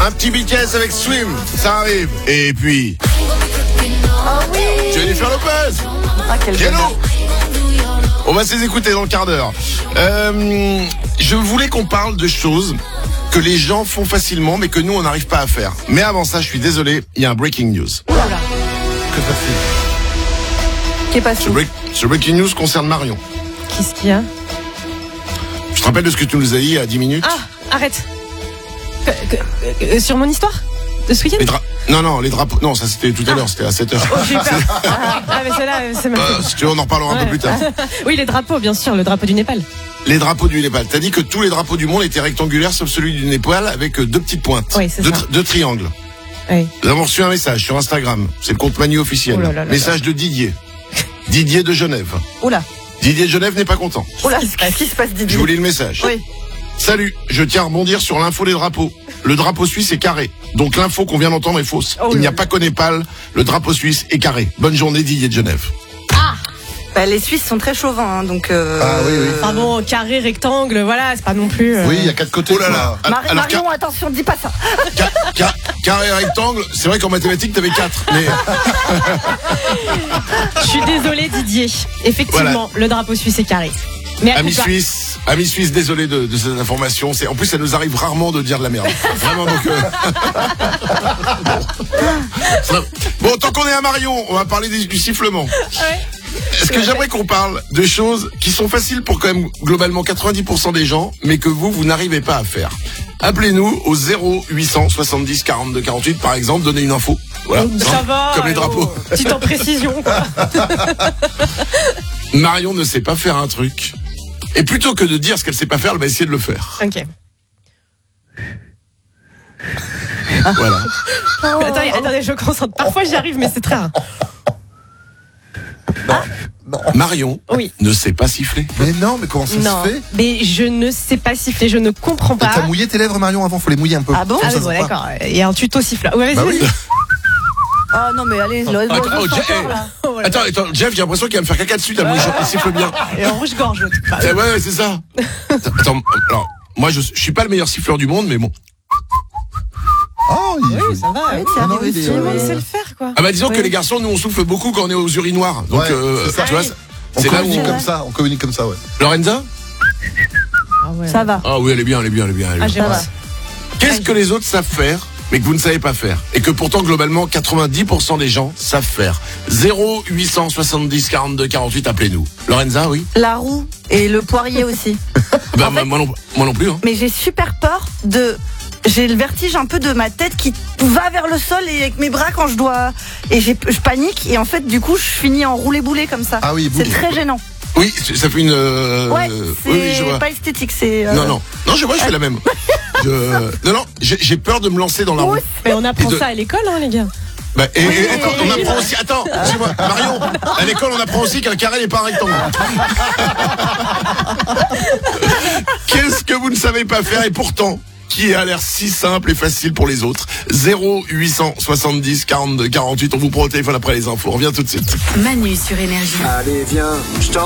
Un petit BTS avec Swim, ça arrive. Et puis... Oh oui. Jennifer Lopez. Ah, quel Hello. bonheur. On va se les écouter dans le quart d'heure. Je voulais qu'on parle de choses que les gens font facilement, mais que nous, on n'arrive pas à faire. Mais avant ça, je suis désolé, il y a un breaking news. Oula. Que passe-t-il ? Qu'est passé? Ce breaking news concerne Marion. Qu'est-ce qu'il y a? Je te rappelle de ce que tu nous as dit il y a 10 minutes. Ah, arrête. Sur mon histoire de ce week-end? Non, les drapeaux. Non, ça c'était tout à l'heure, c'était à 7h. Oh, j'ai eu peur. Ah, mais celle-là, c'est ma faute. Si tu veux, on en reparlera un peu plus tard. Oui, les drapeaux, bien sûr, le drapeau du Népal. Les drapeaux du Népal. T'as dit que tous les drapeaux du monde étaient rectangulaires, sauf celui du Népal, avec deux petites pointes. Oui, c'est ça. Deux triangles. Oui. Nous avons reçu un message sur Instagram. C'est le compte Manu officiel. Oh là là là Message de Didier. Didier de Genève. Oula. Didier de Genève n'est pas content. Oula, qu'est-ce qui se passe, Didier? Je vous lis le message. Oui. Salut, je tiens à rebondir sur l'info des drapeaux. Le drapeau suisse est carré. Donc l'info qu'on vient d'entendre est fausse. Oh Il n'y a là pas qu'au Népal, le drapeau suisse est carré. Bonne journée, Didier de Genève. Bah, les Suisses sont très chauvins, hein, donc. Ah oui. Enfin bon, carré, rectangle, voilà, c'est pas non plus. Oui, il y a 4 côtés. Oh là là. Alors, Marion, attention, dis pas ça. carré rectangle, c'est vrai qu'en mathématiques t'avais 4. Mais Je suis désolée, Didier. Effectivement, le drapeau suisse est carré. Mais amis suisses, désolé de cette information. En plus, ça nous arrive rarement de dire de la merde. Vraiment, donc. Bon, tant qu'on est à Marion, on va parler du sifflement. Ouais. Est-ce que j'aimerais qu'on parle de choses qui sont faciles pour quand même globalement 90% des gens, mais que vous n'arrivez pas à faire. Appelez-nous au 0800 70 42 48 par exemple, donnez une info. Voilà. Ça va. Comme les drapeaux. Petite en précision, quoi. Marion ne sait pas faire un truc. Et plutôt que de dire ce qu'elle sait pas faire, elle va essayer de le faire. Ok. Voilà. Attendez, je concentre. Parfois j'y arrive, mais c'est très rare. Marion Oui. ne sait pas siffler. Mais non, mais comment ça Non, se fait? mais je ne sais pas siffler, je ne comprends T'as pas. mouillé tes lèvres, Marion, avant? Faut les mouiller un peu. Ah bon? Ah Ça oui, se bon, voit. d'accord. Il y a un tuto siffleur. Ouais, vas-y, Bah oui. vas-y. Oh non, mais allez, Attends, Jeff, j'ai l'impression qu'il va me faire caca dessus, t'as mouillé, il siffle bien. Et en rouge-gorge, l'autre. Bah, Ouais, c'est ça. Attends, alors, moi je suis pas le meilleur siffleur du monde, mais bon. Oh, oui, ça va. Oui, Oui, tu non, arrives il est, aussi. tout le monde ouais. sait le faire, quoi. Ah bah disons que Oui. les garçons, nous on souffle beaucoup quand on est aux urinoirs. Donc, Ouais, c'est ça. tu vois, On c'est là où communique comme ça, ouais. Lorenza? Ah ouais. Ça va. Ah oui, elle est bien. Ah, j'ai Ça va. hâte. Qu'est-ce que les autres savent faire, mais que vous ne savez pas faire? Et que pourtant, globalement, 90% des gens savent faire. 0800 70 42 48, appelez-nous. Lorenza, oui? La roue et le poirier aussi. Bah, En fait- moi non plus, hein. Mais j'ai super peur j'ai le vertige un peu de ma tête qui va vers le sol et avec mes bras quand je dois. Et je panique et en fait, du coup, je finis en roulé-boulé comme ça. Ah oui, C'est boule. très gênant. Oui, ça fait une... Ouais, c'est oui, je vois. pas esthétique, c'est. Non, je fais la même. Non, j'ai peur de me lancer dans la roue. Mais on apprend Et de- ça à l'école, hein, les gars. Bah, attends, on apprend aussi. Attends, excuse-moi, Marion, à l'école, on apprend aussi qu'un carré n'est pas un rectangle. Qu'est-ce que vous ne savez pas faire et pourtant qui a l'air si simple et facile pour les autres? 0800 70 42 48. On vous prend au téléphone après les infos. On revient tout de suite. Manu sur Énergie. Allez, viens, je t'en